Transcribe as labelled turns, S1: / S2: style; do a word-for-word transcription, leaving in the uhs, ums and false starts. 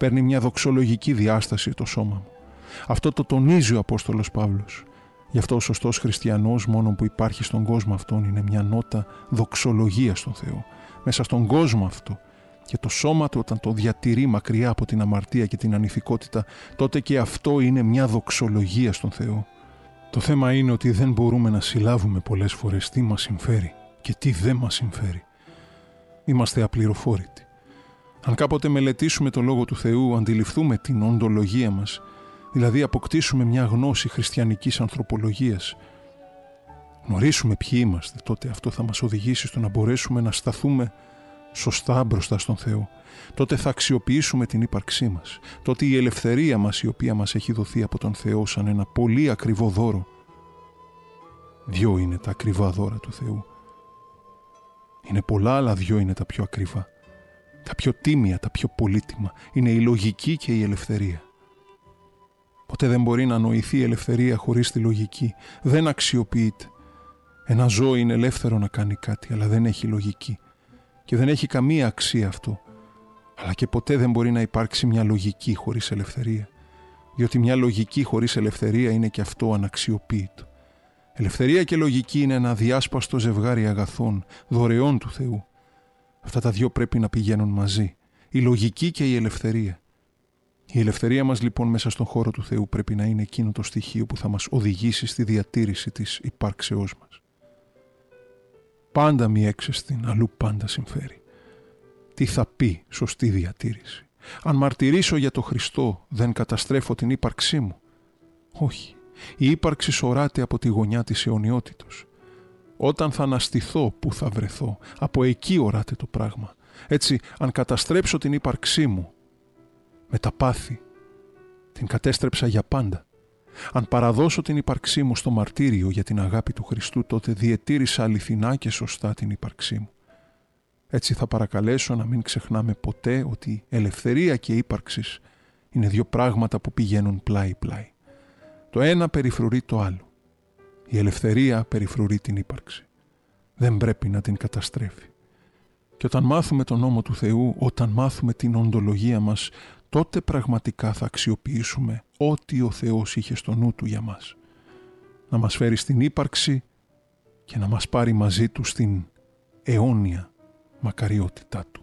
S1: παίρνει μια δοξολογική διάσταση το σώμα μου. Αυτό το τονίζει ο Απόστολος Παύλος. Γι' αυτό ο σωστός χριστιανός μόνο που υπάρχει στον κόσμο αυτόν είναι μια νότα δοξολογία στον Θεό. Μέσα στον κόσμο αυτό και το σώμα του όταν το διατηρεί μακριά από την αμαρτία και την ανηθικότητα, τότε και αυτό είναι μια δοξολογία στον Θεό. Το θέμα είναι ότι δεν μπορούμε να συλλάβουμε πολλές φορές τι μας συμφέρει και τι δεν μας συμφέρει. Είμαστε απληροφόρητοι. Αν κάποτε μελετήσουμε το Λόγο του Θεού, αντιληφθούμε την οντολογία μας, δηλαδή αποκτήσουμε μια γνώση χριστιανικής ανθρωπολογίας, γνωρίσουμε ποιοι είμαστε, τότε αυτό θα μας οδηγήσει στο να μπορέσουμε να σταθούμε σωστά μπροστά στον Θεό. Τότε θα αξιοποιήσουμε την ύπαρξή μας. Τότε η ελευθερία μας, η οποία μας έχει δοθεί από τον Θεό σαν ένα πολύ ακριβό δώρο. Δυο είναι τα ακριβά δώρα του Θεού. Είναι πολλά, αλλά δυο είναι τα πιο ακριβά. Τα πιο τίμια, τα πιο πολύτιμα. Είναι η λογική και η ελευθερία. Ποτέ δεν μπορεί να νοηθεί η ελευθερία χωρίς τη λογική. Δεν αξιοποιείται. Ένα ζώο είναι ελεύθερο να κάνει κάτι, αλλά δεν έχει λογική. Και δεν έχει καμία αξία αυτό. Αλλά και ποτέ δεν μπορεί να υπάρξει μια λογική χωρίς ελευθερία. Διότι μια λογική χωρίς ελευθερία είναι και αυτό αναξιοποίητο. Ελευθερία και λογική είναι ένα διάσπαστο ζευγάρι αγαθών, δωρεών του Θεού. Αυτά τα δυο πρέπει να πηγαίνουν μαζί. Η λογική και η ελευθερία. Η ελευθερία μας λοιπόν μέσα στον χώρο του Θεού πρέπει να είναι εκείνο το στοιχείο που θα μας οδηγήσει στη διατήρηση της υπάρξεώς μας. Πάντα μη έξεστην, αλλού πάντα συμφέρει. Τι θα πει σωστή διατήρηση? Αν μαρτυρήσω για το Χριστό, δεν καταστρέφω την ύπαρξή μου? Όχι. Η ύπαρξη σωράται από τη γωνιά της αιωνιότητος. Όταν θα αναστηθώ, πού θα βρεθώ? Από εκεί οράται το πράγμα. Έτσι, αν καταστρέψω την ύπαρξή μου με τα πάθη, την κατέστρεψα για πάντα. Αν παραδώσω την ύπαρξή μου στο μαρτύριο για την αγάπη του Χριστού, τότε διετήρησα αληθινά και σωστά την ύπαρξή μου. Έτσι θα παρακαλέσω να μην ξεχνάμε ποτέ ότι ελευθερία και ύπαρξης είναι δύο πράγματα που πηγαίνουν πλάι-πλάι. Το ένα περιφρουρεί το άλλο. Η ελευθερία περιφρουρεί την ύπαρξη. Δεν πρέπει να την καταστρέφει. Και όταν μάθουμε τον νόμο του Θεού, όταν μάθουμε την οντολογία μας, τότε πραγματικά θα αξιοποιήσουμε ό,τι ο Θεός είχε στο νου του για μας. Να μας φέρει στην ύπαρξη και να μας πάρει μαζί του στην αιώνια μακαριότητά του.